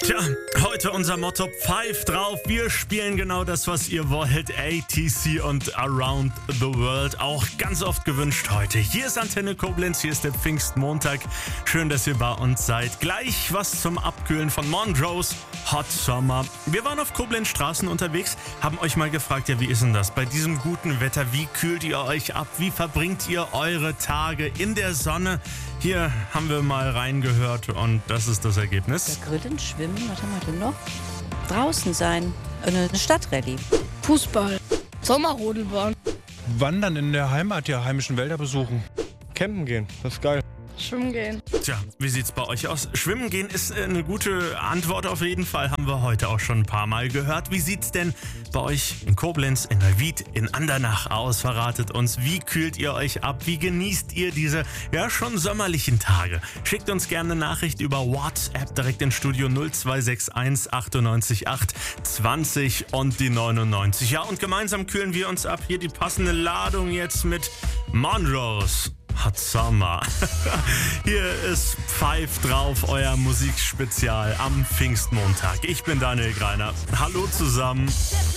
Tja, heute unser Motto: Pfeift drauf. Wir spielen genau das, was ihr wollt. ATC und Around the World. Auch ganz oft gewünscht heute. Hier ist Antenne Koblenz, hier ist der Pfingstmontag. Schön, dass ihr bei uns seid. Gleich was zum Abkühlen von Montrose Hot Summer. Wir waren auf Koblenz Straßen unterwegs, haben euch mal gefragt, ja, wie ist denn das bei diesem guten Wetter? Wie kühlt ihr euch ab? Wie verbringt ihr eure Tage in der Sonne? Hier haben wir mal reingehört und das ist das Ergebnis. Ja, Grillen, Schwimmen, was haben wir denn noch? Draußen sein, eine Stadtrallye. Fußball, Sommerrodelbahn, Wandern in der Heimat, die heimischen Wälder besuchen. Campen gehen, das ist geil. Schwimmen gehen. Tja, wie sieht's bei euch aus? Schwimmen gehen ist eine gute Antwort auf jeden Fall, haben wir heute auch schon ein paar Mal gehört. Wie sieht's denn bei euch in Koblenz, in Neuwied, in Andernach aus? Verratet uns, wie kühlt ihr euch ab? Wie genießt ihr diese, ja, schon sommerlichen Tage? Schickt uns gerne eine Nachricht über WhatsApp direkt ins Studio 0261 98 8 20 und die 99. Ja, und gemeinsam kühlen wir uns ab. Hier die passende Ladung jetzt mit Montrose Hot Summer. Hier ist Pfeift drauf, euer Musikspezial am Pfingstmontag. Ich bin Daniel Greiner. Hallo zusammen.